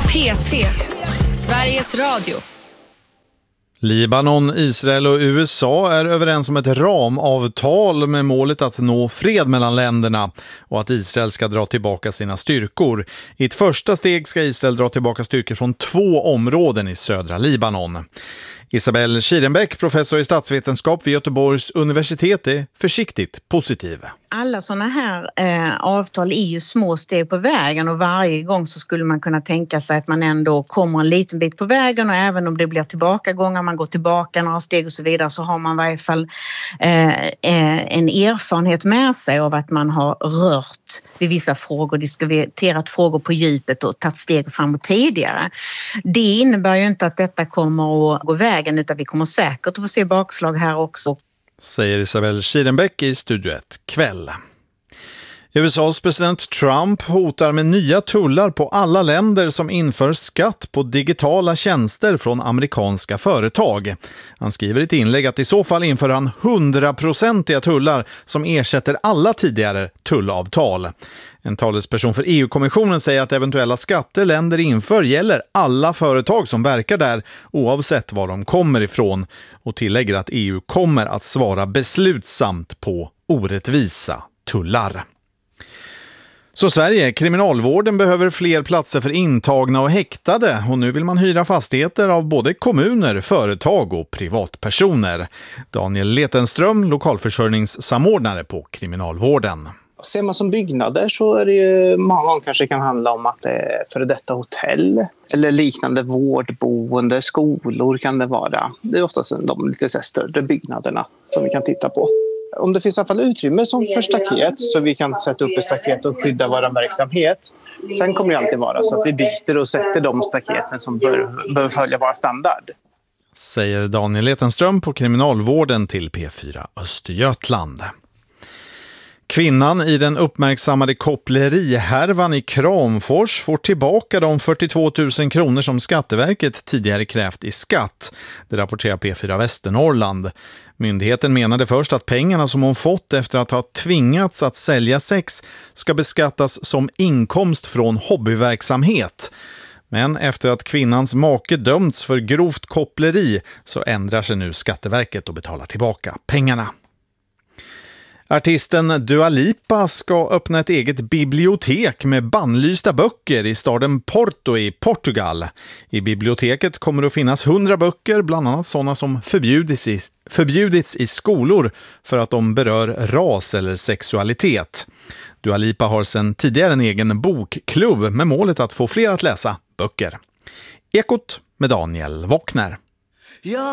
P3, Sveriges Radio. Libanon, Israel och USA är överens om ett ramavtal med målet att nå fred mellan länderna och att Israel ska dra tillbaka sina styrkor. I ett första steg ska Israel dra tillbaka styrkor från 2 områden i södra Libanon. Isabel Schierenbeck, professor i statsvetenskap vid Göteborgs universitet, är försiktigt positiv. Alla sådana här avtal är ju små steg på vägen och varje gång så skulle man kunna tänka sig att man ändå kommer en liten bit på vägen och även om det blir tillbakagångar, man går tillbaka några steg och så vidare så har man i varje fall en erfarenhet med sig av att man har rört vid vissa frågor, diskuterat frågor på djupet och tagit steg framåt tidigare. Det innebär ju inte att detta kommer att gå vägen utan vi kommer säkert att få se bakslag här också. Säger Isabel Schierenbeck i Studio 1 kväll. USAs president Trump hotar med nya tullar på alla länder som inför skatt på digitala tjänster från amerikanska företag. Han skriver i ett inlägg att i så fall inför han 100-procentiga tullar som ersätter alla tidigare tullavtal. En talesperson för EU-kommissionen säger att eventuella skatter länder inför gäller alla företag som verkar där oavsett var de kommer ifrån och tillägger att EU kommer att svara beslutsamt på orättvisa tullar. Så Sverige, kriminalvården behöver fler platser för intagna och häktade och nu vill man hyra fastigheter av både kommuner, företag och privatpersoner. Daniel Letenström, lokalförsörjningssamordnare på kriminalvården. Ser man som byggnader så är det ju många gånger kanske kan handla om att det är före detta hotell eller liknande vårdboende, skolor kan det vara. Det är oftast de lite större byggnaderna som vi kan titta på. Om det finns i alla fall utrymme som för staket så vi kan sätta upp ett staket och skydda vår verksamhet. Sen kommer det alltid vara så att vi byter och sätter de staketen som bör följa vår standard. Säger Daniel Letenström på kriminalvården till P4 Östergötland. Kvinnan i den uppmärksammade kopplerihärvan i Kramfors får tillbaka de 42 000 kronor som Skatteverket tidigare krävt i skatt. Det rapporterar P4 Västernorrland. Myndigheten menade först att pengarna som hon fått efter att ha tvingats att sälja sex ska beskattas som inkomst från hobbyverksamhet. Men efter att kvinnans make dömts för grovt koppleri så ändrar sig nu Skatteverket och betalar tillbaka pengarna. Artisten Dua Lipa ska öppna ett eget bibliotek med bannlysta böcker i staden Porto i Portugal. I biblioteket kommer det att finnas 100 böcker, bland annat sådana som förbjudits i skolor för att de berör ras eller sexualitet. Dua Lipa har sedan tidigare en egen bokklubb med målet att få fler att läsa böcker. Ekot med Daniel Wockner.